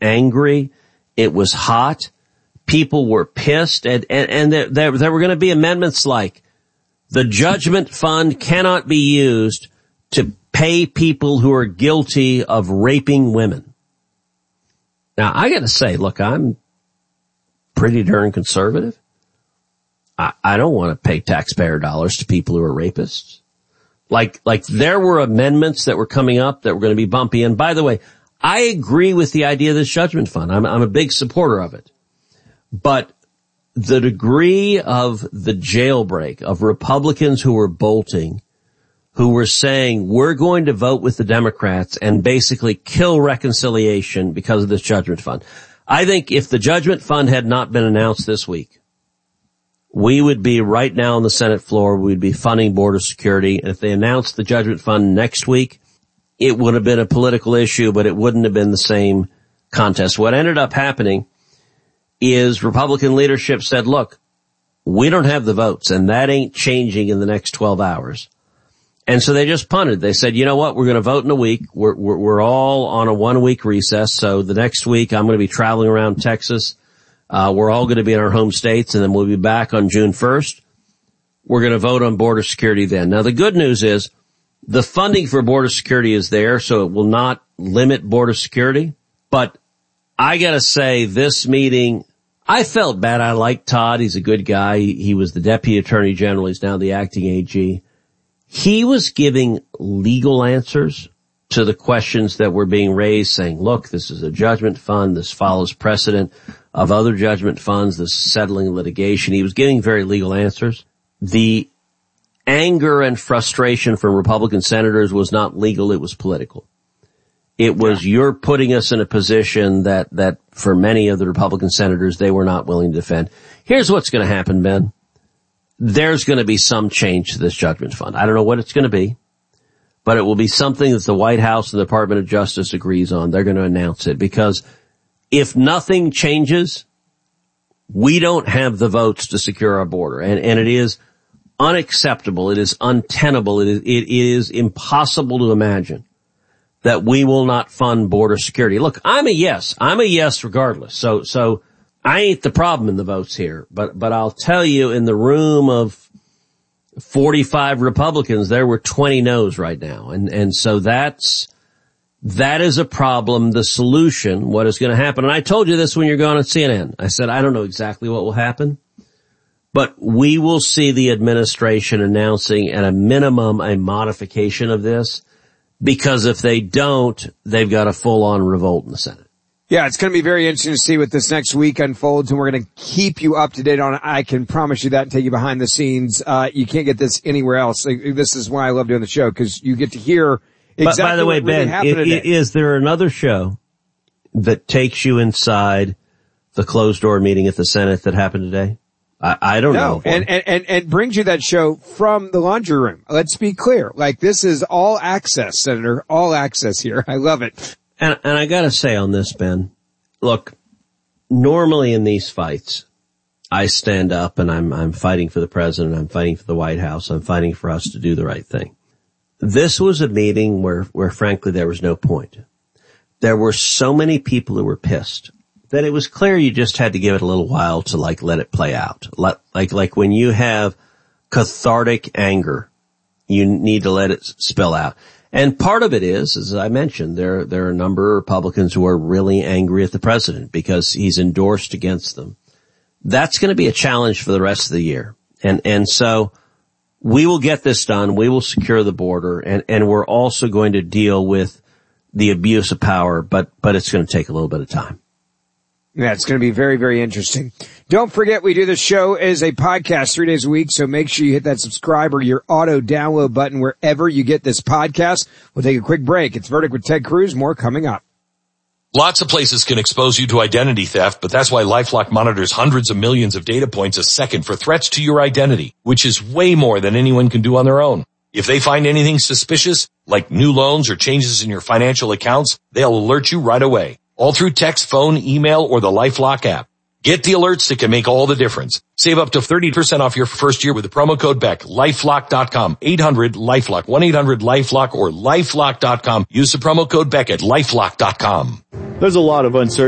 angry. It was hot. People were pissed. And there were going to be amendments like the judgment fund cannot be used to pay people who are guilty of raping women. Now, I got to say, look, I'm pretty darn conservative. I don't want to pay taxpayer dollars to people who are rapists. Like there were amendments that were coming up that were going to be bumpy. And by the way, I agree with the idea of this judgment fund. I'm a big supporter of it. But the degree of the jailbreak of Republicans who were bolting, who were saying we're going to vote with the Democrats and basically kill reconciliation because of this judgment fund. I think if the judgment fund had not been announced this week, we would be right now on the Senate floor. We'd be funding border security. And if they announced the judgment fund next week, it would have been a political issue, but it wouldn't have been the same contest. What ended up happening is Republican leadership said, look, we don't have the votes, and that ain't changing in the next 12 hours. And so they just punted. They said, you know what, we're going to vote in a week. We're all on a 1-week recess. So the next week I'm going to be traveling around Texas. We're all going to be in our home states, and then we'll be back on June 1st. We're going to vote on border security then. Now, the good news is the funding for border security is there, so it will not limit border security. But I got to say, this meeting, I felt bad. I like Todd. He's a good guy. He was the Deputy Attorney General. He's now the Acting AG. He was giving legal answers to the questions that were being raised, saying, look, this is a judgment fund. This follows precedent of other judgment funds. This is settling litigation. He was giving very legal answers. The anger and frustration from Republican senators was not legal. It was political. It was, you're putting us in a position that for many of the Republican senators, they were not willing to defend. Here's what's going to happen, Ben. There's going to be some change to this judgment fund. I don't know what it's going to be, but it will be something that the White House and the Department of Justice agrees on. They're going to announce it, because if nothing changes, we don't have the votes to secure our border. And it is unacceptable. It is untenable. It is impossible to imagine that we will not fund border security. Look, I'm a yes. I'm a yes regardless. So I ain't the problem in the votes here. But I'll tell you, in the room of 45 Republicans, there were 20 no's right now. And so that is a problem. The solution, what is going to happen, and I told you this when you're going on CNN. I said, I don't know exactly what will happen, but we will see the administration announcing at a minimum a modification of this, because if they don't, they've got a full-on revolt in the Senate. Yeah, it's going to be very interesting to see what this next week unfolds, and we're going to keep you up to date on it. I can promise you that and take you behind the scenes. You can't get this anywhere else. This is why I love doing the show, because you get to hear exactly by the way, what really Ben, happened today. Is there another show that takes you inside the closed-door meeting at the Senate that happened today? I don't know. And brings you that show from the laundry room. Let's be clear. Like, this is all access, Senator. All access here. I love it. And I gotta say on this, Ben, look, normally in these fights, I stand up and I'm fighting for the president. I'm fighting for the White House. I'm fighting for us to do the right thing. This was a meeting where frankly there was no point. There were so many people who were pissed that it was clear you just had to give it a little while to let it play out. Like when you have cathartic anger, you need to let it spill out. And part of it is, as I mentioned, there are a number of Republicans who are really angry at the president because he's endorsed against them. That's going to be a challenge for the rest of the year. And so we will get this done. We will secure the border, and we're also going to deal with the abuse of power, but it's going to take a little bit of time. Yeah, it's going to be very, very interesting. Don't forget, we do this show as a podcast 3 days a week, so make sure you hit that subscribe or your auto download button wherever you get this podcast. We'll take a quick break. It's Verdict with Ted Cruz. More coming up. Lots of places can expose you to identity theft, but that's why LifeLock monitors hundreds of millions of data points a second for threats to your identity, which is way more than anyone can do on their own. If they find anything suspicious, like new loans or changes in your financial accounts, they'll alert you right away. All through text, phone, email, or the LifeLock app. Get the alerts that can make all the difference. Save up to 30% off your first year with the promo code BECK. LifeLock.com. 800-LifeLock. 1-800-LifeLock or LifeLock.com. Use the promo code BECK at LifeLock.com. There's a lot of uncertainty